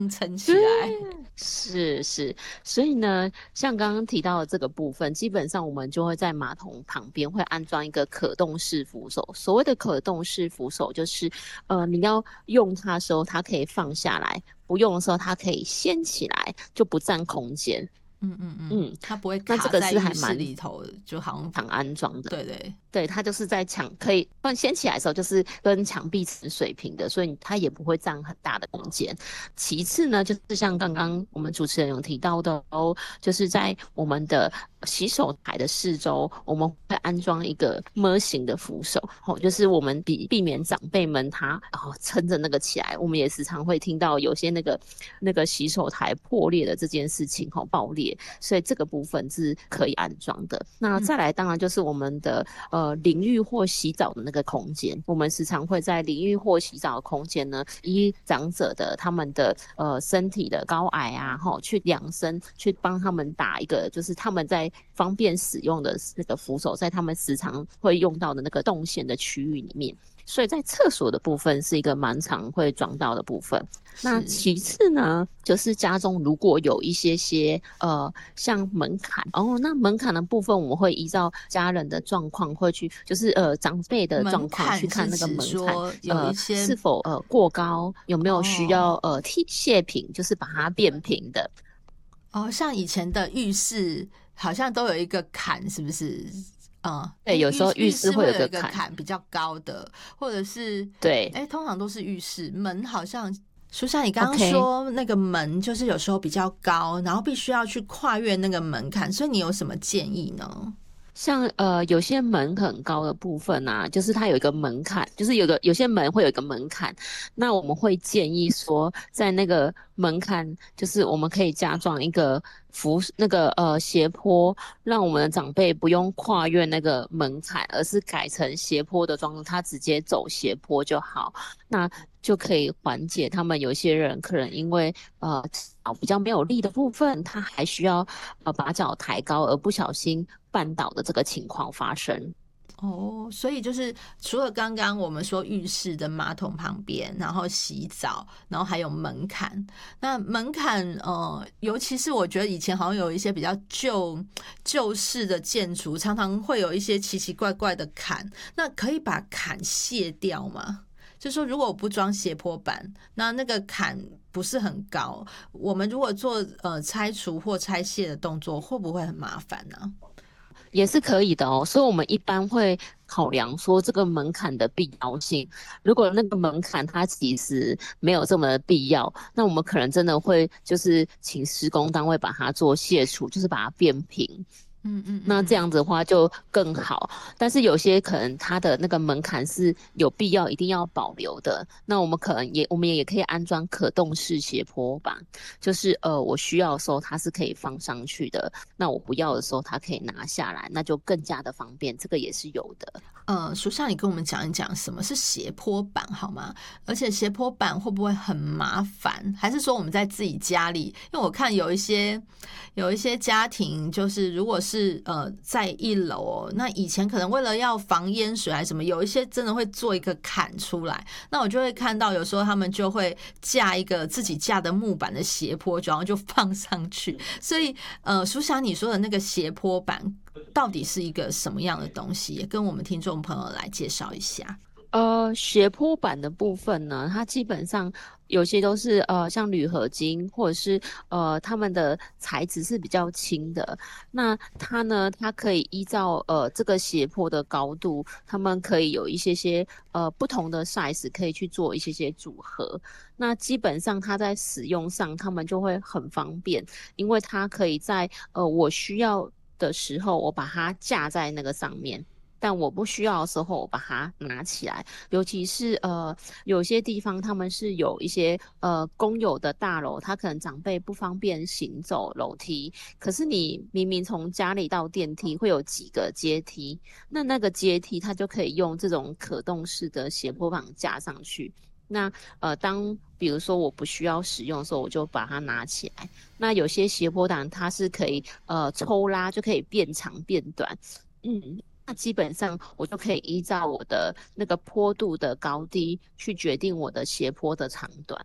撑起来。 是是，所以呢，像刚刚提到的这个部分，基本上我们就会在马桶旁边会安装一个可动式扶手。所谓的可动式扶手，就是你要用它的时候，它可以放下来；不用的时候，它可以掀起来，就不占空间。 嗯嗯嗯， 嗯， 它不会那这个卡在浴室是还蛮里头，就好像常安装的。 对对。 对，它就是在墙可以放掀起来的时候，就是跟墙壁是水平的，所以它也不会占很大的空间。其次呢，就是像刚刚我们主持人有提到的哦，就是在我们的洗手台的四周，我们会安装一个么型的扶手，哦，就是我们避免长辈们他撑着那个起来。我们也时常会听到有些那个洗手台破裂的这件事情，爆裂，所以这个部分是可以安装的。那再来，当然就是我们的淋浴或洗澡的那个空间，我们时常会在淋浴或洗澡的空间呢，依长者的他们的身体的高矮啊，去量身，去帮他们打一个，就是他们在方便使用的那个扶手，在他们时常会用到的那个动线的区域里面。所以在厕所的部分是一个蛮常会装到的部分。那是其次呢，就是家中如果有一些像门槛那门槛的部分，我们会依照家人的状况，会去就是长辈的门状况去槛是看那个指门槛说有一些是否过高，有没有需哦要卸平，就是把它变平的。 哦，像以前的浴室好像都有一个坎，是不是？ 对，有时候浴室会浴室会有个坎。 有一个坎比较高的，或者是对通常都是浴室门好像。苏珊，你刚刚 ，OK。 说那个门就是有时候比较高，然后必须要去跨越那个门槛，所以你有什么建议呢？ 像有些门很高的部分啊，就是它有一个门槛，就是有些门会有一个门槛。那我们会建议说，在那个门槛，就是我们可以加装一个那个斜坡，让我们的长辈不用跨越那个门槛，而是改成斜坡的装置，他直接走斜坡就好。那就可以缓解他们有些人可能因为脚比较没有力的部分，他还需要把脚抬高而不小心绊倒的这个情况发生。 哦，所以就是除了刚刚我们说浴室的马桶旁边，然后洗澡，然后还有门槛。那门槛，尤其是我觉得以前好像有一些比较旧式的建筑，常常会有一些奇奇怪怪的坎。那可以把坎卸掉吗？就是说，如果我不装斜坡板，那个坎不是很高，我们如果做拆除或拆卸的动作，会不会很麻烦呢？ 也是可以的哦，所以我们一般会考量说这个门槛的必要性。如果那个门槛它其实没有这么的必要，那我们可能真的会就是请施工单位把它做卸除，就是把它变平。 嗯嗯嗯嗯。 那这样子的话就更好，但是有些可能它的那个门槛是有必要一定要保留的，那我们也可以安装可动式斜坡板，就是我需要的时候它是可以放上去的，那我不要的时候它可以拿下来，那就更加的方便，这个也是有的。 书上你跟我们讲一讲什么是斜坡板好吗？而且斜坡板会不会很麻烦？还是说我们在自己家里？因为我看有一些家庭，就是如果是在一楼那以前可能为了要防淹水还是什么，有一些真的会做一个坎出来。那我就会看到有时候他们就会架一个自己架的木板的斜坡，然后就放上去。所以苏霞你说的那个斜坡板到底是一个什么样的东西？也跟我们听众朋友来介绍一下。 斜坡板的部分呢，它基本上有些都是像铝合金，或者是它们的材质是比较轻的。那它呢，它可以依照这个斜坡的高度，它们可以有一些不同的 size 可以去做一些组合。那基本上它在使用上，它们就会很方便，因为它可以在我需要的时候，我把它架在那个上面。但我不需要的时候，我把它拿起来。尤其是有些地方他们是有一些公有的大楼，他可能长辈不方便行走楼梯，可是你明明从家里到电梯会有几个阶梯，那个阶梯它就可以用这种可动式的斜坡板架上去。那当比如说我不需要使用的时候，我就把它拿起来。那有些斜坡板它是可以抽拉，就可以变长变短。那基本上我就可以依照我的那个坡度的高低去决定我的斜坡的长短。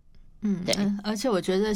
对。 而且我觉得